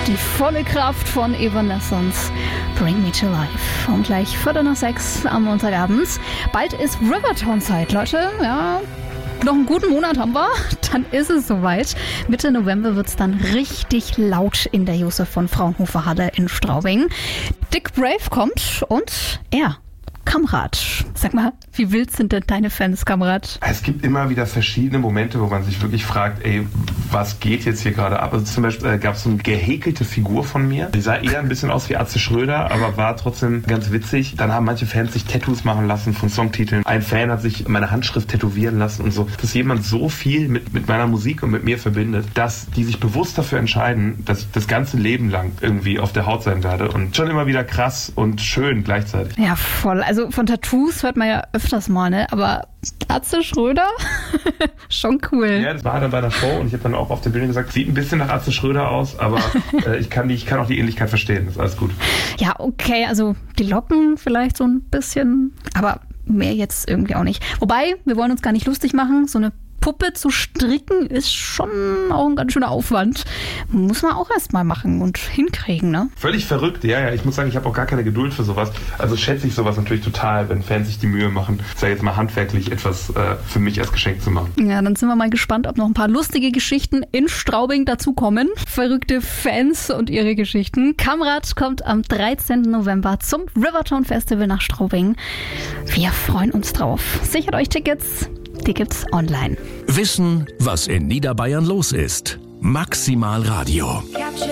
Die volle Kraft von Evanescence. Bring Me to Life. Und gleich 5:45 am Montagabend. Bald ist Rivertown-Zeit, Leute. Ja, noch einen guten Monat haben wir. Dann ist es soweit. Mitte November wird es dann richtig laut in der Josef von Fraunhofer Halle in Straubing. Dick Brave kommt und er, Kamerad. Sag mal, wie wild sind denn deine Fans, Kamerad? Es gibt immer wieder verschiedene Momente, wo man sich wirklich fragt, was geht jetzt hier gerade ab? Also zum Beispiel gab es so eine gehäkelte Figur von mir. Die sah eher ein bisschen aus wie Atze Schröder, aber war trotzdem ganz witzig. Dann haben manche Fans sich Tattoos machen lassen von Songtiteln. Ein Fan hat sich meine Handschrift tätowieren lassen und so. Dass jemand so viel mit meiner Musik und mit mir verbindet, dass die sich bewusst dafür entscheiden, dass ich das ganze Leben lang irgendwie auf der Haut sein werde. Und schon immer wieder krass und schön gleichzeitig. Ja, voll. Also von Tattoos hört man ja öfters mal, ne? Aber Atze Schröder? Schon cool. Ja, das war dann bei der Show und ich habe dann auch auf der Bühne gesagt, sieht ein bisschen nach Atze Schröder aus, aber ich kann auch die Ähnlichkeit verstehen. Das ist alles gut. Ja, okay, also die Locken vielleicht so ein bisschen, aber mehr jetzt irgendwie auch nicht. Wobei, wir wollen uns gar nicht lustig machen, so eine Puppe zu stricken ist schon auch ein ganz schöner Aufwand. Muss man auch erst mal machen und hinkriegen, ne? Völlig verrückt, ja. Ich muss sagen, ich habe auch gar keine Geduld für sowas. Also schätze ich sowas natürlich total, wenn Fans sich die Mühe machen, sag jetzt mal handwerklich etwas für mich als Geschenk zu machen. Ja, dann sind wir mal gespannt, ob noch ein paar lustige Geschichten in Straubing dazukommen. Verrückte Fans und ihre Geschichten. Kamerad kommt am 13. November zum Rivertown Festival nach Straubing. Wir freuen uns drauf. Sichert euch Tickets. Die gibt's online. Wissen, was in Niederbayern los ist. Maximal Radio.